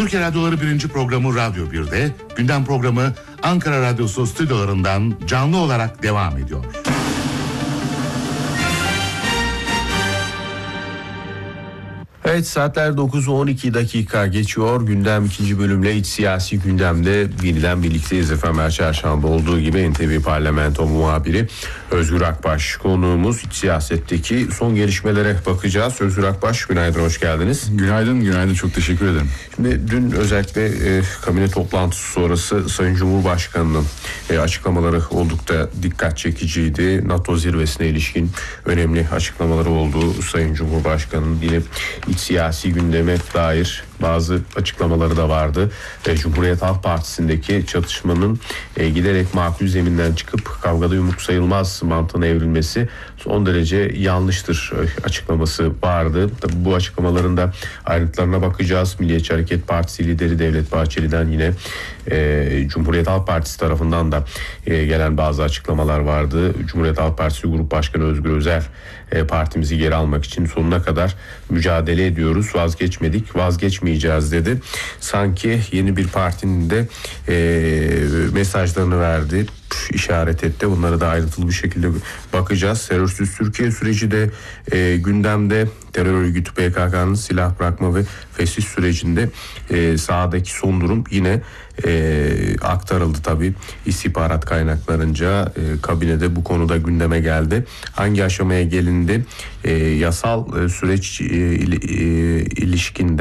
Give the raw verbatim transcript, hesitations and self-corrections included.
Türkiye Radyoları birinci programı Radyo bir'de, gündem programı Ankara Radyosu stüdyolarından canlı olarak devam ediyor. Evet, saatler dokuz on iki dakika geçiyor. Gündem ikinci bölümle iç siyasi gündemde yeniden birlikteyiz efendim. Her çarşamba olduğu gibi N T V Parlamento muhabiri Özgür Akbaş konuğumuz. İç siyasetteki son gelişmelere bakacağız. Özgür Akbaş, günaydın, hoş geldiniz. Günaydın, günaydın, çok teşekkür ederim. Şimdi dün özellikle e, kabine toplantısı sonrası Sayın Cumhurbaşkanı'nın e, açıklamaları oldukça dikkat çekiciydi. NATO zirvesine ilişkin önemli açıklamaları oldu Sayın Cumhurbaşkanı'nın. Yine iç siyasi gündeme dair bazı açıklamaları da vardı. E, Cumhuriyet Halk Partisi'ndeki çatışmanın e, giderek makul zeminden çıkıp kavgada yumruk sayılmaz mantığına evrilmesi son derece yanlıştır e, açıklaması vardı. Tabii bu açıklamaların da ayrıntılarına bakacağız. Milliyetçi Hareket Partisi lideri Devlet Bahçeli'den yine e, Cumhuriyet Halk Partisi tarafından da e, gelen bazı açıklamalar vardı. Cumhuriyet Halk Partisi Grup Başkanı Özgür Özel e, partimizi geri almak için sonuna kadar mücadele ediyoruz, vazgeçmedik, vazgeçmeyeceğiz dedi. Sanki yeni bir partinin de e, mesajlarını verdi, işaret etti. Bunlara da ayrıntılı bir şekilde bakacağız. Terörsüz Türkiye süreci de e, gündemde. Terör örgütü P K K'nın silah bırakma ve fesih sürecinde e, sahadaki son durum yine e, aktarıldı tabii. İstihbarat kaynaklarınca e, kabinede bu konuda gündeme geldi. Hangi aşamaya gelindi? E, yasal e, süreç e, il, e, ilişkinde